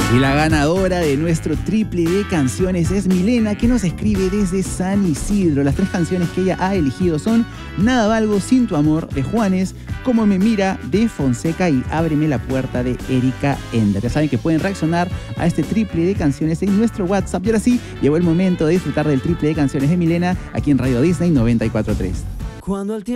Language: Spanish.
Y la ganadora de nuestro triple de canciones es Milena, que nos escribe desde San Isidro. Las 3 canciones que ella ha elegido son Nada valgo sin tu amor, de Juanes, Como me mira, de Fonseca, y Ábreme la puerta, de Erika Ender. Ya saben que pueden reaccionar a este triple de canciones en nuestro WhatsApp. Y ahora sí, llegó el momento de disfrutar del triple de canciones de Milena aquí en Radio Disney 94.3. Cuando el tiempo